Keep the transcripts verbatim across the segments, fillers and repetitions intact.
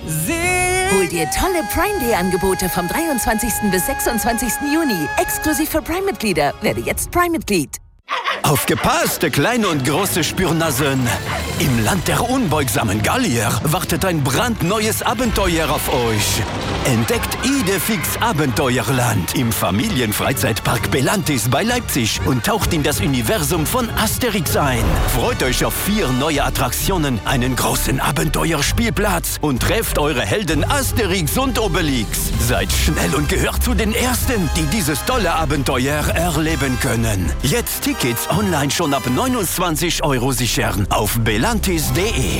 Hol dir tolle Prime Day Angebote vom dreiundzwanzigsten bis sechsundzwanzigsten Juni. Exklusiv für Prime-Mitglieder. Werde jetzt Prime-Mitglied. Aufgepasst, kleine und große Spürnasen! Im Land der unbeugsamen Gallier wartet ein brandneues Abenteuer auf euch. Entdeckt Idefix Abenteuerland im Familienfreizeitpark Belantis bei Leipzig und taucht in das Universum von Asterix ein. Freut euch auf vier neue Attraktionen, einen großen Abenteuerspielplatz und trefft eure Helden Asterix und Obelix. Seid schnell und gehört zu den Ersten, die dieses tolle Abenteuer erleben können. Jetzt Tickets online schon ab neunundzwanzig Euro sichern auf belantis punkt de.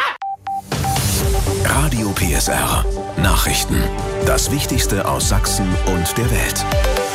Radio P S R. Nachrichten. Das Wichtigste aus Sachsen und der Welt.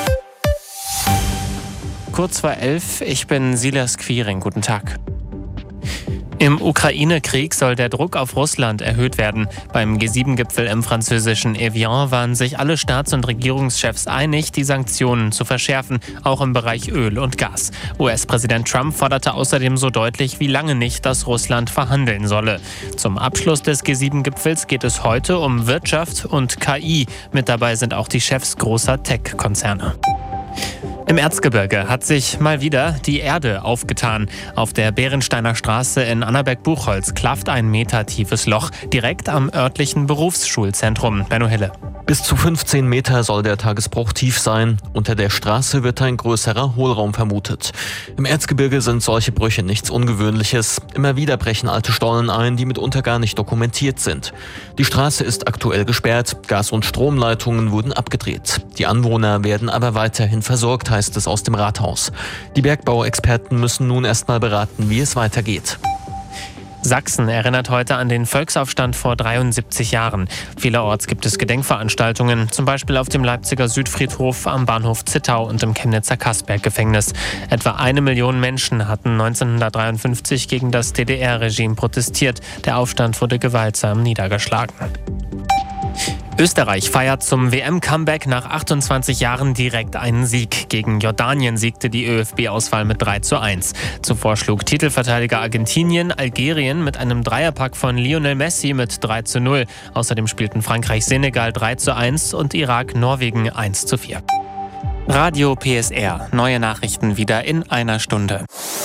Kurz vor elf, ich bin Silas Quiring. Guten Tag. Im Ukraine-Krieg soll der Druck auf Russland erhöht werden. Beim G sieben Gipfel im französischen Evian waren sich alle Staats- und Regierungschefs einig, die Sanktionen zu verschärfen, auch im Bereich Öl und Gas. U S-Präsident Trump forderte außerdem so deutlich wie lange nicht, dass Russland verhandeln solle. Zum Abschluss des G sieben Gipfels geht es heute um Wirtschaft und K I. Mit dabei sind auch die Chefs großer Tech-Konzerne. Im Erzgebirge hat sich mal wieder die Erde aufgetan. Auf der Bärensteiner Straße in Annaberg-Buchholz klafft ein metertiefes Loch, direkt am örtlichen Berufsschulzentrum. Benno Hille. Bis zu fünfzehn Meter soll der Tagesbruch tief sein. Unter der Straße wird ein größerer Hohlraum vermutet. Im Erzgebirge sind solche Brüche nichts Ungewöhnliches. Immer wieder brechen alte Stollen ein, die mitunter gar nicht dokumentiert sind. Die Straße ist aktuell gesperrt, Gas- und Stromleitungen wurden abgedreht. Die Anwohner werden aber weiterhin versorgt, heißt es aus dem Rathaus. Die Bergbauexperten müssen nun erstmal beraten, wie es weitergeht. Sachsen erinnert heute an den Volksaufstand vor dreiundsiebzig Jahren. Vielerorts gibt es Gedenkveranstaltungen, zum Beispiel auf dem Leipziger Südfriedhof, am Bahnhof Zittau und im Chemnitzer Kassberg-Gefängnis. Etwa eine Million Menschen hatten neunzehnhundertdreiundfünfzig gegen das D D R-Regime protestiert. Der Aufstand wurde gewaltsam niedergeschlagen. Österreich feiert zum W M-Comeback nach achtundzwanzig Jahren direkt einen Sieg. Gegen Jordanien siegte die Ö F B-Auswahl mit drei zu eins. Zuvor schlug Titelverteidiger Argentinien Algerien mit einem Dreierpack von Lionel Messi mit drei zu null. Außerdem spielten Frankreich-Senegal drei zu eins und Irak-Norwegen eins zu vier. Radio P S R. Neue Nachrichten wieder in einer Stunde.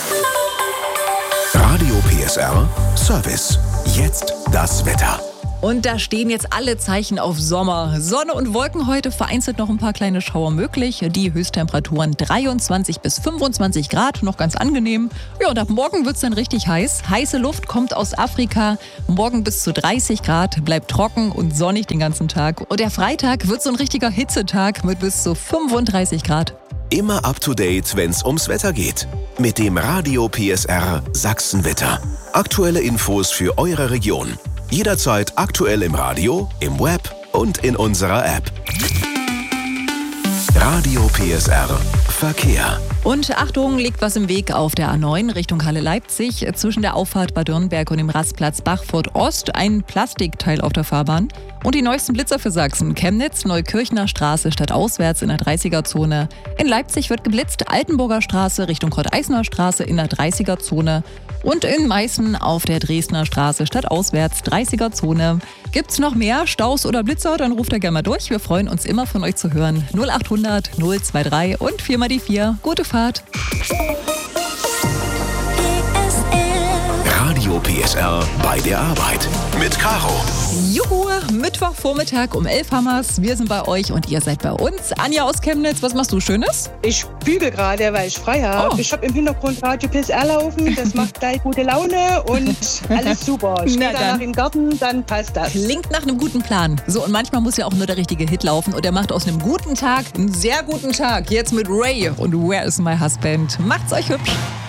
Radio P S R Service. Jetzt das Wetter. Und da stehen jetzt alle Zeichen auf Sommer. Sonne und Wolken heute, vereinzelt noch ein paar kleine Schauer möglich. Die Höchsttemperaturen dreiundzwanzig bis fünfundzwanzig Grad, noch ganz angenehm. Ja, und ab morgen wird es dann richtig heiß. Heiße Luft kommt aus Afrika. Morgen bis zu dreißig Grad, bleibt trocken und sonnig den ganzen Tag. Und der Freitag wird so ein richtiger Hitzetag mit bis zu fünfunddreißig Grad. Immer up to date, wenn's ums Wetter geht. Mit dem Radio P S R Sachsenwetter. Aktuelle Infos für eure Region. Jederzeit aktuell im Radio, im Web und in unserer App. Radio P S R Verkehr. Und Achtung, liegt was im Weg auf der A neun Richtung Halle-Leipzig. Zwischen der Auffahrt Bad Dürnberg und dem Rastplatz Bachfurt-Ost ein Plastikteil auf der Fahrbahn. Und die neuesten Blitzer für Sachsen. Chemnitz, Neukirchner Straße stadtauswärts in der dreißiger-Zone. In Leipzig wird geblitzt, Altenburger Straße Richtung Kurt-Eisner Straße in der dreißiger-Zone. Und in Meißen auf der Dresdner Straße stadtauswärts dreißiger-Zone. Gibt's noch mehr Staus oder Blitzer, dann ruft da gerne mal durch. Wir freuen uns immer von euch zu hören. null achthundert null drei und vier mal die vier. Gute Fahrt. Radio P S R bei der Arbeit mit Caro. Juhu, Mittwochvormittag um elf haben wir's. Wir sind bei euch und ihr seid bei uns. Anja aus Chemnitz, was machst du Schönes? Ich bügel gerade, weil ich frei habe. Oh. Ich habe im Hintergrund Radio P S R laufen. Das macht gleich gute Laune und alles super. Ich gehe danach im Garten, dann passt das. Klingt nach einem guten Plan. So, und manchmal muss ja auch nur der richtige Hit laufen. Und der macht aus einem guten Tag einen sehr guten Tag. Jetzt mit Ray und Where is my husband? Macht's euch hübsch.